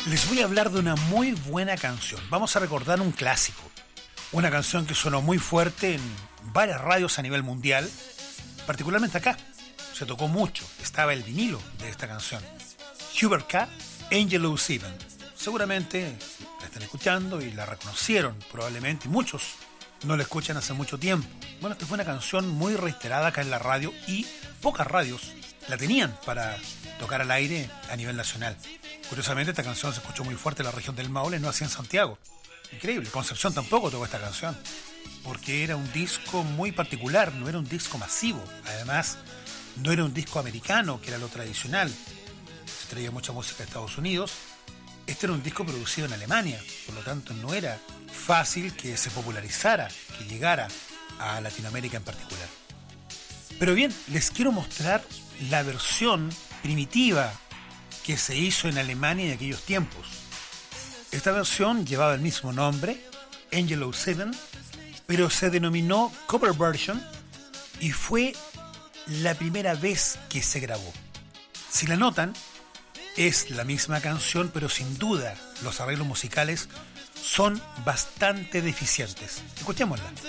Les voy a hablar de una muy buena canción. Vamos a recordar un clásico. Una canción que sonó muy fuerte en varias radios a nivel mundial, particularmente acá. Se tocó mucho. Estaba el vinilo de esta canción. Hubert K. Angel Seven. Seguramente la están escuchando y la reconocieron probablemente. Y muchos no la escuchan hace mucho tiempo. Bueno, esta fue una canción muy reiterada acá en la radio y pocas radios la tenían para tocar al aire a nivel nacional. Curiosamente, esta canción se escuchó muy fuerte en la región del Maule, no así en Santiago. Increíble. Concepción tampoco tocó esta canción, porque era un disco muy particular, no era un disco masivo. Además, no era un disco americano, que era lo tradicional. Se traía mucha música de Estados Unidos. Este era un disco producido en Alemania, por lo tanto no era fácil que se popularizara, que llegara a Latinoamérica en particular. Pero bien, les quiero mostrar la versión primitiva que se hizo en Alemania en aquellos tiempos. Esta versión llevaba el mismo nombre, Angel Seven, pero se denominó cover version y fue la primera vez que se grabó. Si la notan, es la misma canción, pero sin duda los arreglos musicales son bastante deficientes. Escuchémosla.